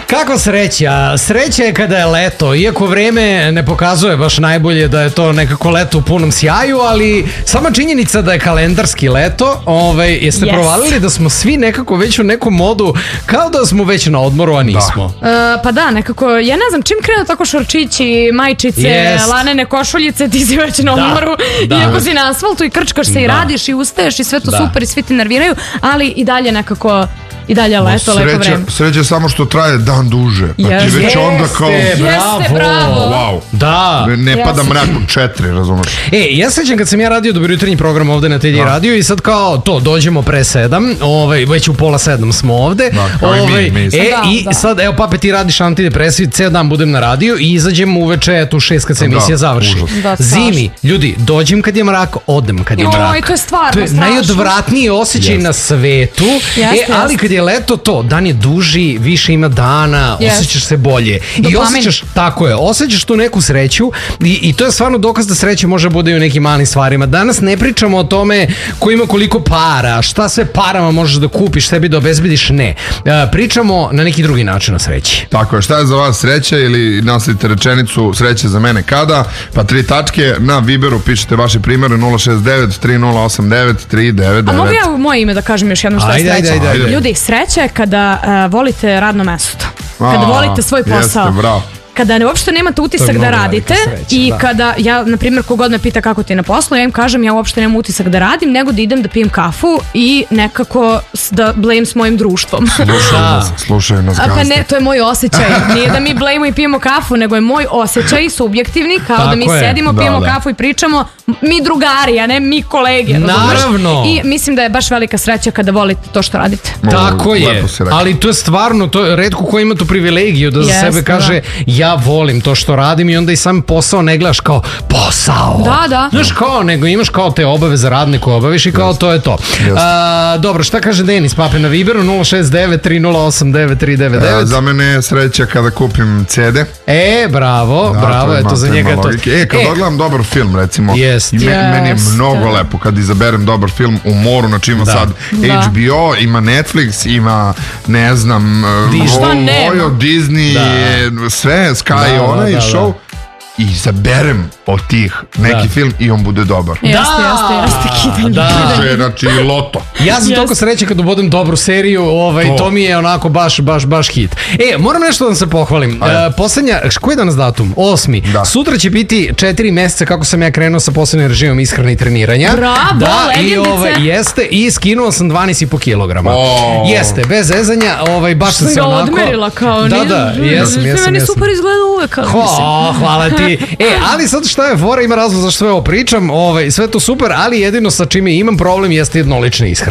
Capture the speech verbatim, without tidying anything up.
Kako sreća? Sreća je kada je leto, iako vreme ne pokazuje baš najbolje da je to nekako leto u punom sjaju, ali sama činjenica da je kalendarski leto, ovaj, jeste yes. provalili da smo svi nekako već u nekom modu kao da smo već na odmoru, a nismo. Da. Uh, pa da, nekako, ja ne znam, čim krenu tako šorčići, majčice, yes. lanene košuljice, ti si već na odmoru, da. iako da. si na asfaltu i krčkaš se da. i radiš i ustaješ i sve to da. super i svi ti nerviraju, ali i dalje nekako... I dalje leto, lepo vreme. Sreće samo što traje dan duže. Znači yes. već onda kao... Jeste, bravo. Wow. Da. Ne, ne yes. pada mrak od četiri, razumeš? E, ja sećam kad sam ja radio dobro jutarnji program ovde na T D da. radio i sad kao to, dođemo pre sedam, ovaj, već u pola sedam smo ovde. Da, kao ovaj, i mi. mi e, da, I da. sad, evo pape, ti radiš antidepresiv, ceo dan budem na radio i izađem uveče tu šest kad se emisija da, završi. Da, zimi, ljudi, dođem kad je mrak, odem kad je jo, mrak. To je stvarno to je strašno. Najodvratniji osjećaj yes. na svetu. Yes, e, ali yes. kad je leto to, dan je duži, više ima dana, yes. osjećaš se bolje. Dopamin. I osjećaš, tako je, osjećaš tu neku sreću i, i to je stvarno dokaz da sreća može bude i u nekim malim stvarima. Danas ne pričamo o tome ko ima koliko para, šta sve parama možeš da kupiš, sebi da obezbediš, ne. E, pričamo na neki drugi način o sreći. Tako je, šta je za vas sreća ili nastavite rečenicu sreće za mene kada, pa tri tačke, na Viberu pišete vaše primere nula šest devet tri nula osam devet tri devet devet. A mogu ja u moje ime da kažem još jedno što ajde, je sreća? Ajde, ajde, ajde. Ljudi, sreća je kada uh, volite radno mesto, kada A, volite svoj posao. Jeste, bravo. Kada ne, uopšte nemate utisak da radite sreća, i da. kada ja, na primjer, kogod me pita kako ti je na poslu, ja im kažem ja uopšte nemam utisak da radim, nego da idem da pijem kafu i nekako da blame s mojim društvom. Slušaju nas, slušaju nas gazde. Pa ne, to je moj osjećaj. Nije da mi blame i pijemo kafu, nego je moj osjećaj subjektivni, kao tako da mi je. sedimo, da, pijemo da. kafu i pričamo, mi drugari, a ne mi kolege. Naravno. I mislim da je baš velika sreća kada volite to što radite. Tako je, ali to je stvarno, to je retko ko ima tu privilegiju da za yes, sebe kaže da. ja volim to što radim i onda i sam posao ne gledaš kao posao. Da, da. Znaš kao, nego imaš kao te obaveze radne koje obaviš i kao yes. to je to. Yes. A, dobro, šta kaže Denis, pape, na Viberu nula šest devet tri nula osam devet tri devet devet. E, za mene je sreća kada kupim C D. E, bravo, da, bravo, eto za njega to. E, kad e. odgledam dobar film, recimo, yes. me, yes. meni je mnogo yes. lepo kad izaberem dobar film u moru, znači ima da. sad da. H B O, ima Netflix, ima, ne znam, Vojo, Disney, da. sve, Sky, da, onaj da, da, show. I izaberem od tih neki da. film i on bude dobar. Jeste, jeste, jeste, kidanje. Da, da. znači loto. Ja sam yes. toliko sreće kad ubodem dobru seriju, ovaj, to. to mi je onako baš, baš, baš hit. E, moram nešto da vam se pohvalim. E, poslednja, koji je danas datum? Osmi. Da. Sutra će biti četiri meseca kako sam ja krenuo sa posebnim režimom ishrane i treniranja. Bravo, da, legendice. I, ovaj, jeste, i skinuo sam dvanaest i po kilograma. Oh. Jeste, bez zezanja, ovaj, baš sam se onako... odmerila kao... Da, da, jesam, jesam. Meni super izgleda uvek, ali Ho, hvala ti. E, ali sad šta je fora, ima razlog zašto sve ovo pričam, ovaj, sve to super, ali jedino sa čime imam problem jeste jednolična ishrana.